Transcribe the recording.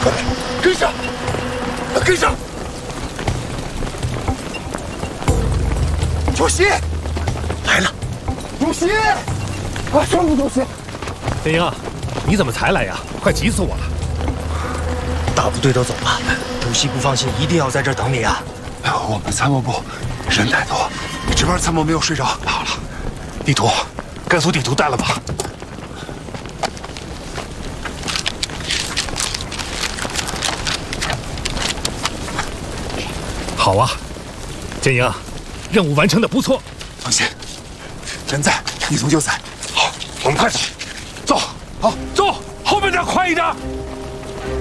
跟上，跟上！主席来了，主席，啊，张副主席， 天鹰，你怎么才来呀？快急死我了！ 大部队都走了，主席不放心，一定要在这儿等你啊！ 我们参谋部人太多，值班参谋没有睡着。好了，地图，甘肃地图带了吧？ 好啊，建营，任务完成的不错。 放心，人在，地图就在。好，我们快去，走，好，走，后面点，快一点。